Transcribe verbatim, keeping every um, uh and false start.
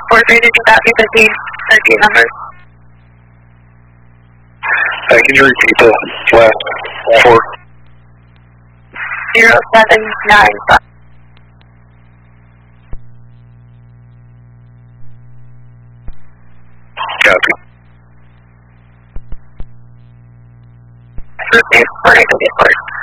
four three, did you copy the D I P numbers? Uh, can you repeat the last four? Zero seven nine five. Copy. Okay, four eight, okay, four.